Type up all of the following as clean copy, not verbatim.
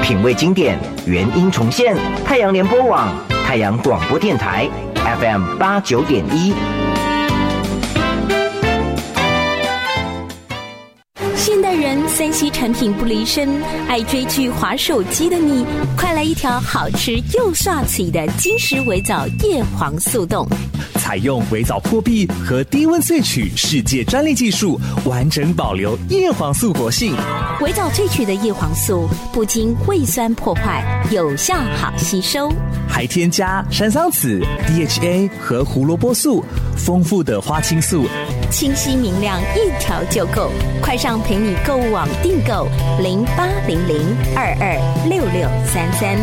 品味经典，原音重现。太阳联播网、太阳广播电台 FM89.1。 现代人3C 产品不离身，爱追剧、滑手机的你，快来一条好吃又帅气的金石微藻叶黄素冻。 采用微藻破壁和低温萃取世界专利技术，完整保留叶黄素活性。 微藻萃取的叶黄素不经胃酸破坏，有效好吸收， 还添加山桑子、DHA 和胡萝卜素，丰富的花青素， 清晰明亮，一条就够。快上陪你购物网订购0800226633。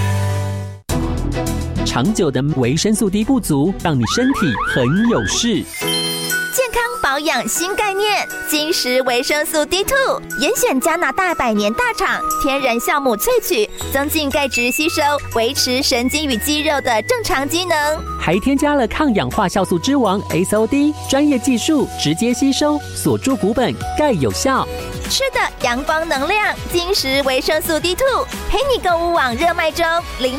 长久的维生素 D 不足，让你身体很有事。 健康保养新概念，金石维生素 D2， 严选加拿大100年大厂天然酵母萃取，增进钙质吸收，维持神经与肌肉的正常机能， 还添加了抗氧化酵素之王 SOD， 专业技术直接吸收，锁住骨本，钙有效。 吃的阳光能量，金石维生素 D2， 陪你购物网热卖中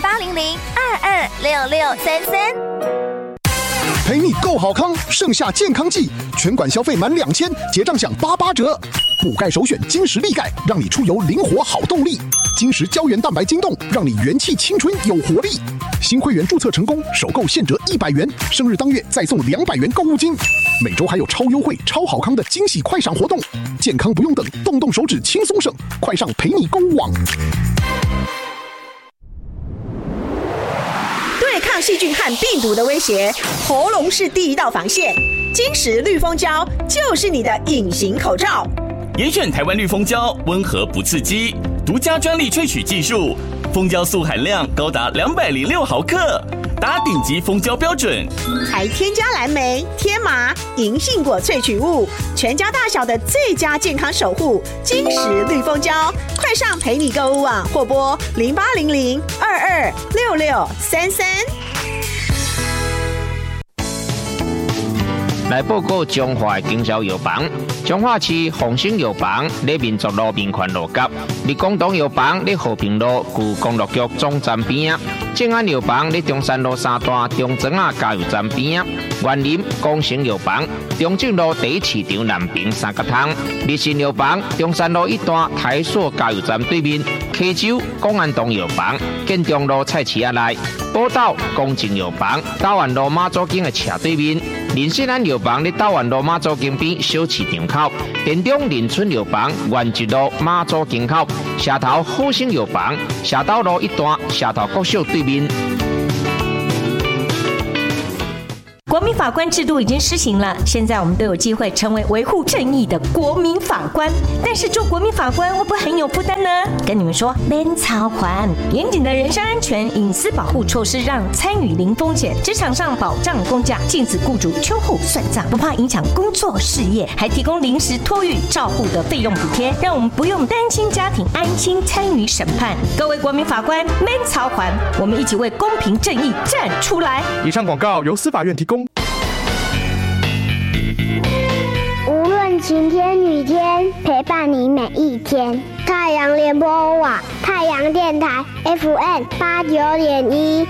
0800226633。 陪你购好康，盛夏健康季，全馆消费满2000，结账享88折。补钙首选金石力钙，让你出游灵活好动力。金石胶原蛋白晶冻，让你元气青春有活力。新会员注册成功，首购现折100元，生日当月再送200元购物金。每周还有超优惠、超好康的惊喜快闪活动，健康不用等，动动手指轻松省，快上陪你购物网。 对抗细菌和病毒的威胁，喉咙是第一道防线。金石绿蜂胶就是你的隐形口罩。 严选台湾绿蜂胶，温和不刺激，独家专利萃取技术，蜂胶素含量高达206毫克，达顶级蜂胶标准。 还添加蓝莓、天麻、银杏果萃取物，全家大小的最佳健康守护。金石绿蜂胶，快上陪你购物网或拨0800226633。 来报告中华经销药房，中华市丰兴药房咧民族路民权路角，立功东药房咧和平路旧公路局总站边，正安药房咧中山路3段中庄仔加油站边，园林光成药房中正路第1市场南平3角通，立信药房中山路1段台塑加油站对面，溪州公安东药房建中路菜市仔内，宝岛公正药房台湾路马祖径的斜对面。林信安药房咧台湾路马祖径边小市场口，田中林村药房原一路马祖径口，社头好生药房社头路1段社头国小对面。 国民法官制度已经施行了，现在我们都有机会成为维护正义的国民法官。但是做国民法官会不会很有负担呢？跟你们说，免操烦。严谨的人身安全、隐私保护措施，让参与零风险。职场上保障公假，禁止雇主秋后算账，不怕影响工作事业，还提供临时托育照护的费用补贴，让我们不用担心家庭，安心参与审判。各位国民法官，免操烦，我们一起为公平正义站出来。 以上广告由司法院提供。 无论晴天雨天，陪伴你每一天。太阳联播网，太阳电台 FM89.1，